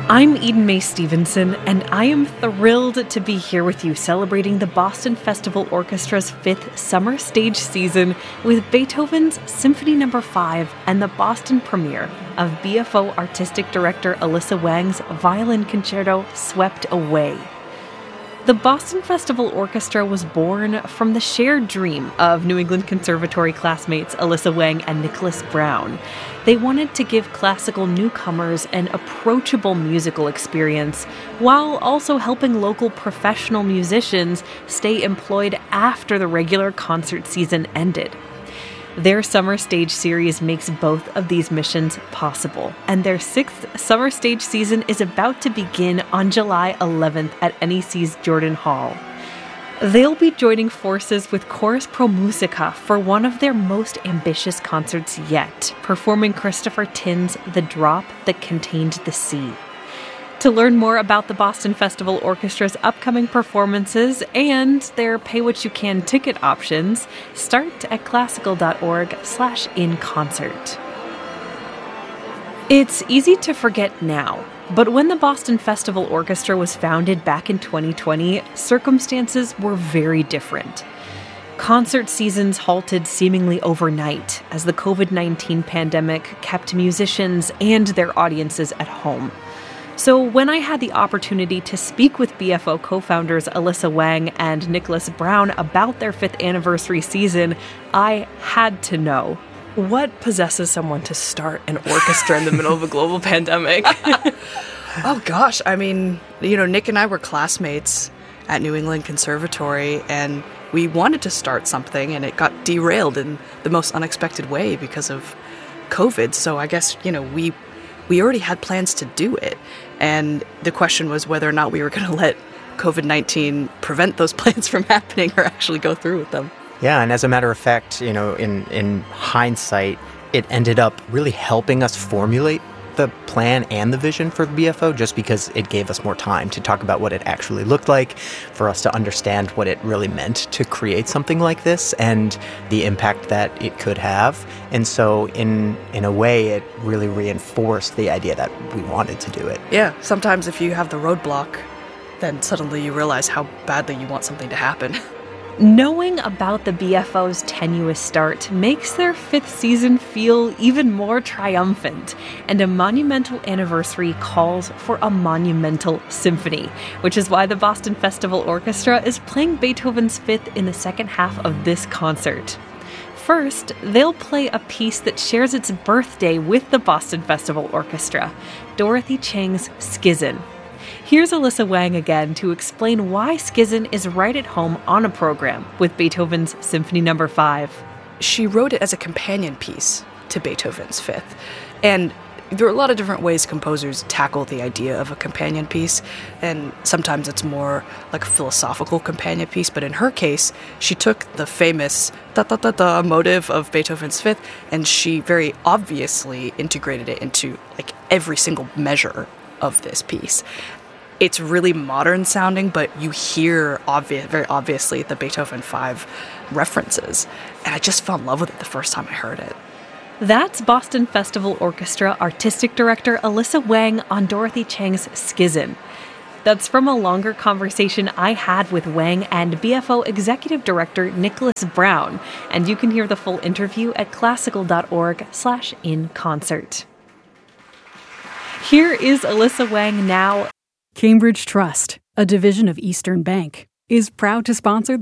I'm Eden Mae Stevenson, and I am thrilled to be here with you celebrating the Boston Festival Orchestra's 5th summer stage season with Beethoven's Symphony No. 5 and the Boston premiere of BFO Artistic Director Alyssa Wang's Violin Concerto, Swept Away. The Boston Festival Orchestra was born from the shared dream of New England Conservatory classmates Alyssa Wang and Nicholas Brown. They wanted to give classical newcomers an approachable musical experience, while also helping local professional musicians stay employed after the regular concert season ended. Their summer stage series makes both of these missions possible, and their 6th summer stage season is about to begin on July 11th at NEC's Jordan Hall. They'll be joining forces with Chorus Pro Musica for one of their most ambitious concerts yet, performing Christopher Tin's The Drop That Contained the Sea. To learn more about the Boston Festival Orchestra's upcoming performances and their pay-what-you-can ticket options, start at classical.org/inconcert. It's easy to forget now, but when the Boston Festival Orchestra was founded back in 2020, circumstances were very different. Concert seasons halted seemingly overnight as the COVID-19 pandemic kept musicians and their audiences at home. So when I had the opportunity to speak with BFO co-founders Alyssa Wang and Nicholas Brown about their 5th anniversary season, I had to know. What possesses someone to start an orchestra in the middle of a global pandemic? Oh gosh, I mean, Nick and I were classmates at New England Conservatory, and we wanted to start something, and it got derailed in the most unexpected way because of COVID. So I guess, we already had plans to do it, and the question was whether or not we were going to let COVID-19 prevent those plans from happening or actually go through with them. Yeah, and as a matter of fact, in hindsight, it ended up really helping us formulate the plan and the vision for BFO just because it gave us more time to talk about what it actually looked like, for us to understand what it really meant to create something like this and the impact that it could have. And so in a way, it really reinforced the idea that we wanted to do it. Yeah, sometimes if you have the roadblock, then suddenly you realize how badly you want something to happen. Knowing about the BFO's tenuous start makes their 5th season feel even more triumphant, and a monumental anniversary calls for a monumental symphony, which is why the Boston Festival Orchestra is playing Beethoven's 5th in the second half of this concert. First, they'll play a piece that shares its birthday with the Boston Festival Orchestra, Dorothy Chang's Skizen. Here's Alyssa Wang again to explain why Skizen is right at home on a program with Beethoven's Symphony No. 5. She wrote it as a companion piece to Beethoven's 5th. And there are a lot of different ways composers tackle the idea of a companion piece, and sometimes it's more like a philosophical companion piece, but in her case, she took the famous da-da-da-da motive of Beethoven's 5th, and she very obviously integrated it into every single measure of this piece. It's really modern sounding, but you hear very obviously the Beethoven 5 references. And I just fell in love with it the first time I heard it. That's Boston Festival Orchestra Artistic Director Alyssa Wang on Dorothy Chang's Skizen. That's from a longer conversation I had with Wang and BFO Executive Director Nicholas Brown, and you can hear the full interview at classical.org/inconcert. Here is Alyssa Wang now. Cambridge Trust, a division of Eastern Bank, is proud to sponsor